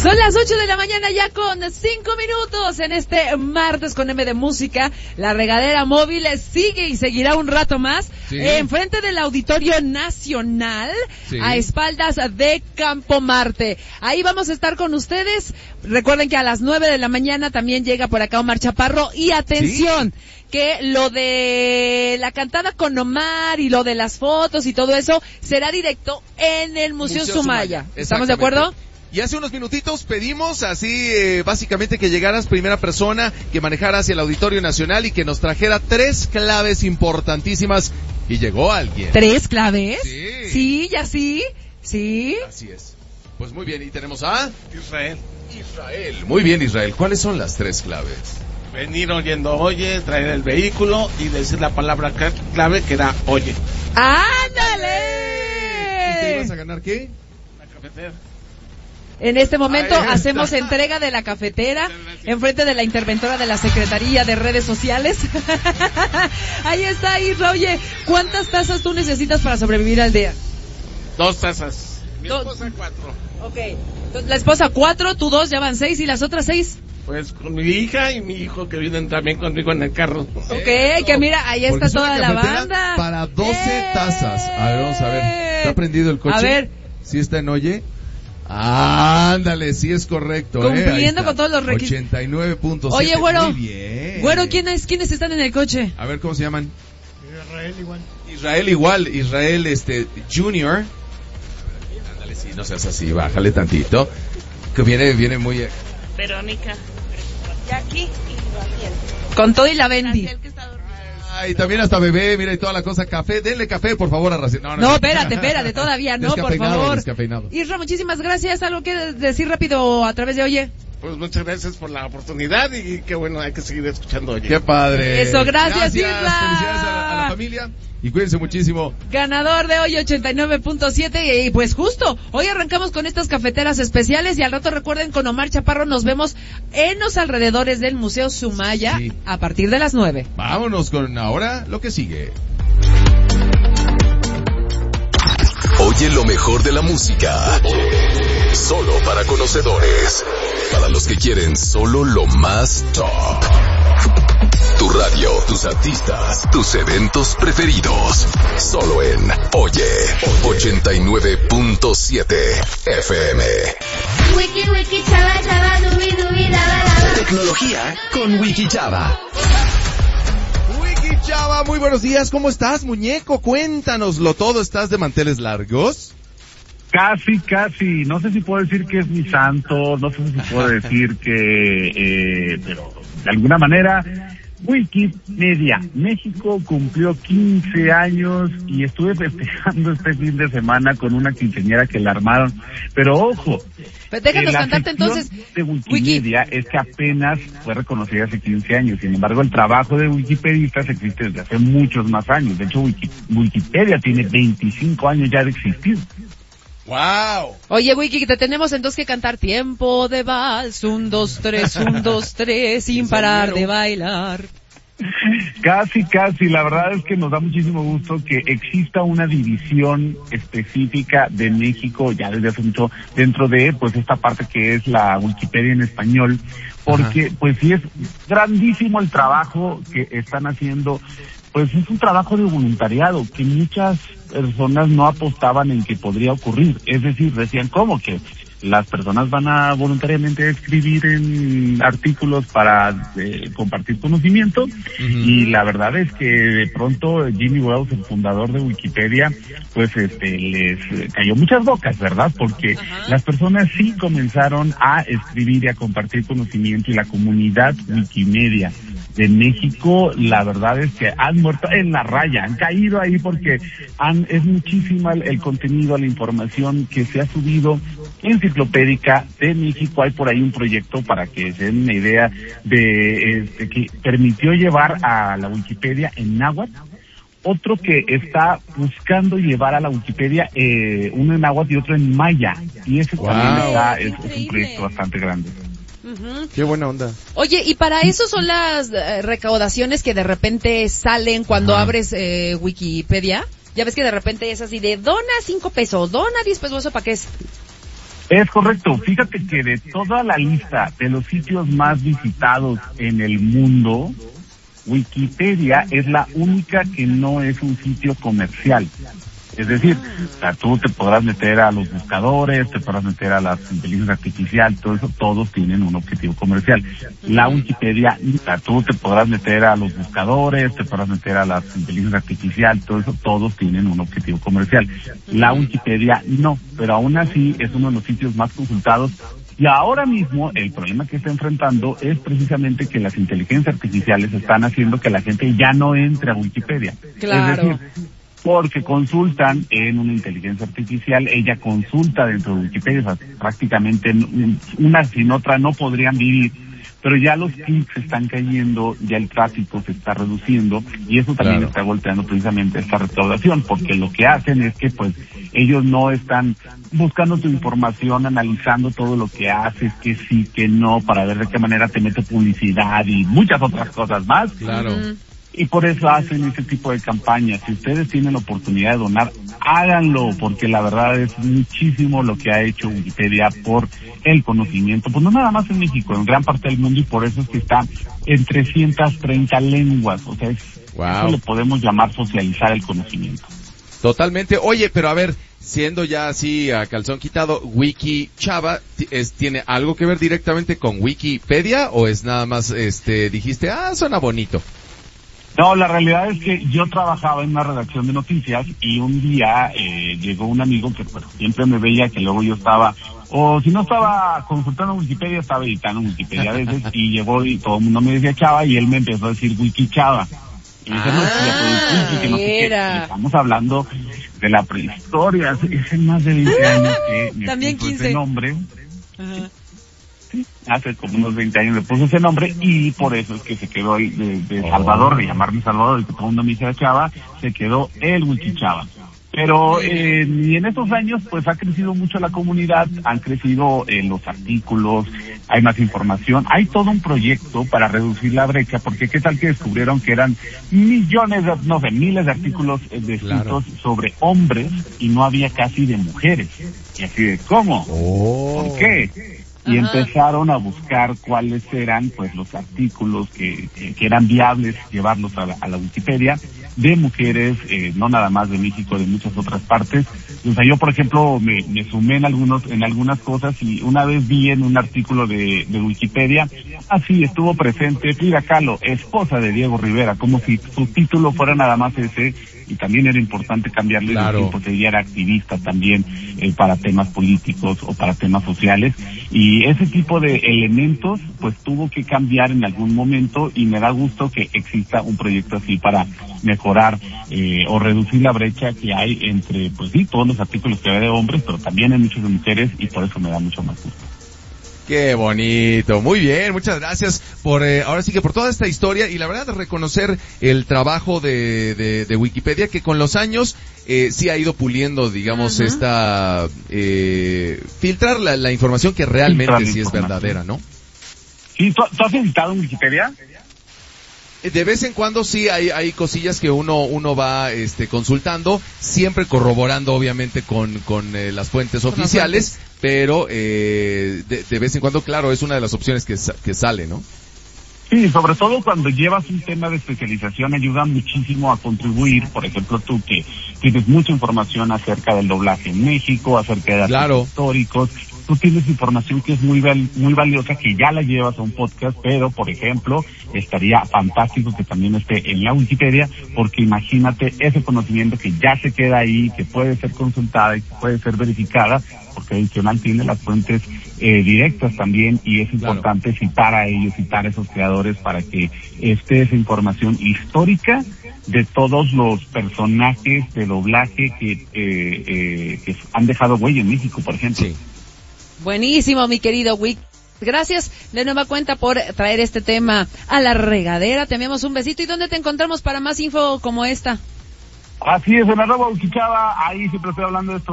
Son las 8 de la mañana ya con 5 minutos en este martes con M de Música. La regadera móvil sigue y seguirá un rato más. Sí. Enfrente del Auditorio Nacional, sí, a espaldas de Campo Marte. Ahí vamos a estar con ustedes. Recuerden que a las 9 de la mañana también llega por acá Omar Chaparro. Y atención, sí, que lo de la cantada con Omar y lo de las fotos y todo eso será directo en el Museo Sumaya. ¿Estamos de acuerdo? Y hace unos minutitos pedimos así, básicamente que llegaras primera persona, que manejara hacia el Auditorio Nacional y que nos trajera 3 claves importantísimas. Y llegó alguien. ¿3 claves? Sí. Sí, ya sí. Sí. Así es. Pues muy bien, y tenemos a... Israel. Muy bien, Israel. ¿Cuáles son las 3 claves? Venir oyendo oye, traer el vehículo y decir la palabra clave que era oye. ¡Ándale! ¿Y te ibas a ganar qué? La cafetera. En este momento hacemos entrega de la cafetera enfrente de la interventora de la Secretaría de Redes Sociales. Ahí está, Isra. Oye, ¿cuántas tazas tú necesitas para sobrevivir al día? 2 tazas. Mi esposa 4. Ok. Entonces, la esposa 4, tú 2, ya van 6. ¿Y las otras 6? Pues con mi hija y mi hijo que vienen también conmigo en el carro. Ok, que mira, ahí está toda la banda. Para 12 tazas. A ver, vamos a ver. ¿Está prendido el coche? A ver. ¿Sí está en oye? Ándale, sí es correcto. Cumpliendo con todos los requisitos. 89.7. Oye, güero. Muy bien. Güero, ¿quiénes están en el coche? A ver, ¿cómo se llaman? Israel igual. Israel Junior. Ándale, sí, no seas así, bájale tantito. Que viene muy... Verónica, Jackie y Rafael. Con todo y la Bendy. Y también hasta bebé, mira, y toda la cosa, café, denle café, por favor, a Raciel. No, espérate, todavía no, por favor. Descafeinado. Isra, muchísimas gracias. ¿Algo que decir rápido a través de Oye? Pues muchas gracias por la oportunidad y qué bueno, hay que seguir escuchando Oye. Qué padre. Eso, gracias Isra. Felicidades a la familia y cuídense muchísimo. Ganador de hoy 89.7 y pues justo, hoy arrancamos con estas cafeteras especiales y al rato recuerden con Omar Chaparro nos vemos en los alrededores del Museo Sumaya a partir de las 9. Vámonos con ahora lo que sigue. Oye lo mejor de la música. Solo para conocedores. Para los que quieren solo lo más top. Tu radio, tus artistas, tus eventos preferidos. Solo en Oye 89.7 FM. Wiki chava chava dubi dubi da da. Tecnología con Wiki Chava. Wiki Chava, muy buenos días. ¿Cómo estás, muñeco? Cuéntanoslo todo. ¿Estás de manteles largos? Casi. No sé si puedo decir que es mi santo, no sé si puedo decir que, pero de alguna manera, Wikimedia México cumplió 15 años y estuve festejando este fin de semana con una quinceañera que la armaron. Pero ojo, pues déjanos cantarte entonces. De Wikimedia es que apenas fue reconocida hace 15 años. Sin embargo, el trabajo de wikipedistas existe desde hace muchos más años. De hecho, Wikipedia tiene 25 años ya de existir. ¡Wow! Oye, Wiki, te tenemos entonces que cantar Tiempo de Vals, 1, 2, 3, 1, 2, 3, sin parar de bailar. Casi, la verdad es que nos da muchísimo gusto que exista una división específica de México ya desde hace mucho dentro de pues esta parte que es la Wikipedia en español, porque pues sí es grandísimo el trabajo que están haciendo. Pues es un trabajo de voluntariado que muchas personas no apostaban en que podría ocurrir. Es decir, decían, ¿cómo que las personas van a voluntariamente escribir en artículos para compartir conocimiento? Y la verdad es que de pronto Jimmy Wales, el fundador de Wikipedia, pues les cayó muchas bocas, ¿verdad? Porque las personas sí comenzaron a escribir y a compartir conocimiento y la comunidad Wikimedia de México, la verdad es que han muerto en la raya, han caído ahí porque es muchísima el contenido, la información que se ha subido enciclopédica de México. Hay por ahí un proyecto para que se den una idea de que permitió llevar a la Wikipedia en náhuatl, otro que está buscando llevar a la Wikipedia uno en náhuatl y otro en maya, y ese también es un proyecto bastante grande. Qué buena onda. Oye, y para eso son las recaudaciones que de repente salen cuando abres Wikipedia. Ya ves que de repente es así de dona 5 pesos, dona 10 pesos, ¿eso para qué es? Es correcto. Fíjate que de toda la lista de los sitios más visitados en el mundo, Wikipedia es la única que no es un sitio comercial. Es decir, o sea, tú te podrás meter a los buscadores, te podrás meter a las inteligencias artificiales, todo eso, todos tienen un objetivo comercial. La Wikipedia, o sea, tú te podrás meter a los buscadores, te podrás meter a las inteligencias artificiales, todo eso, todos tienen un objetivo comercial. La Wikipedia no, pero aún así es uno de los sitios más consultados. Y ahora mismo el problema que está enfrentando es precisamente que las inteligencias artificiales están haciendo que la gente ya no entre a Wikipedia. Claro. Es decir, porque consultan en una inteligencia artificial, ella consulta dentro de Wikipedia, o sea, prácticamente una sin otra no podrían vivir, pero ya los clics están cayendo, ya el tráfico se está reduciendo y eso también está golpeando precisamente esta recaudación, porque lo que hacen es que pues ellos no están buscando tu información, analizando todo lo que haces, que sí, que no, para ver de qué manera te mete publicidad y muchas otras cosas más. Claro. Y por eso hacen ese tipo de campañas. Si ustedes tienen la oportunidad de donar, háganlo, porque la verdad es muchísimo lo que ha hecho Wikipedia por el conocimiento, pues no nada más en México, en gran parte del mundo, y por eso es que está en 330 lenguas. O sea, eso le podemos llamar socializar el conocimiento. Totalmente. Oye, pero a ver, siendo ya así a calzón quitado, Wiki Chava, ¿tiene algo que ver directamente con Wikipedia o es nada más, dijiste, suena bonito? No, la realidad es que yo trabajaba en una redacción de noticias y un día llegó un amigo que pues, siempre me veía que luego yo estaba, o si no estaba consultando Wikipedia, estaba editando Wikipedia a veces, y llegó y todo el mundo me decía Chava y él me empezó a decir Wiki Chava. Y me dice, que no sé qué. Estamos hablando de la prehistoria, hace más de 20 años que me también puso 15. ese nombre. Hace como unos 20 años le puse ese nombre y por eso es que se quedó ahí de Salvador, de llamarme Salvador, y que todo el mundo me dice Chava, se quedó el Wiki Chava. Pero y en estos años pues ha crecido mucho la comunidad, han crecido los artículos, hay más información, hay todo un proyecto para reducir la brecha, porque qué tal que descubrieron que eran miles de artículos escritos sobre hombres y no había casi de mujeres. Y así de, ¿cómo? ¿Por qué? Y empezaron a buscar cuáles eran pues los artículos que eran viables llevarlos a la Wikipedia de mujeres, no nada más de México, de muchas otras partes. O sea, yo por ejemplo me sumé en algunas cosas y una vez vi en un artículo de Wikipedia, estuvo presente Frida Kahlo, esposa de Diego Rivera, como si su título fuera nada más ese, y también era importante cambiarle porque ella era activista también para temas políticos o para temas sociales, y ese tipo de elementos pues tuvo que cambiar en algún momento, y me da gusto que exista un proyecto así para mejorar o reducir la brecha que hay entre pues sí, todos los artículos que hay de hombres, pero también hay muchos de mujeres, y por eso me da mucho más gusto. Qué bonito, muy bien, muchas gracias por ahora sí que por toda esta historia, y la verdad reconocer el trabajo de Wikipedia, que con los años sí ha ido puliendo, digamos, esta filtrar la información que realmente sí es verdadera, ¿no? Sí, ¿tú has editado en Wikipedia? De vez en cuando sí hay cosillas que uno va consultando, siempre corroborando obviamente con las fuentes oficiales, pero de vez en cuando, claro, es una de las opciones que sale, ¿no? Sí, sobre todo cuando llevas un tema de especialización ayuda muchísimo a contribuir. Por ejemplo, tú que tienes mucha información acerca del doblaje en México, acerca de datos históricos, tú tienes información que es muy valiosa, que ya la llevas a un podcast, pero por ejemplo estaría fantástico que también esté en la Wikipedia, porque imagínate ese conocimiento que ya se queda ahí, que puede ser consultada y que puede ser verificada, porque adicional tiene las fuentes directas también, y es importante citar a ellos, citar a esos creadores para que esté esa información histórica de todos los personajes de doblaje que han dejado huella en México, por ejemplo. Sí. Buenísimo, mi querido Wick. Gracias de nueva cuenta por traer este tema a la regadera. Te enviamos un besito. ¿Y dónde te encontramos para más info como esta? Así es, en @Wikichava, ahí siempre estoy hablando de esto.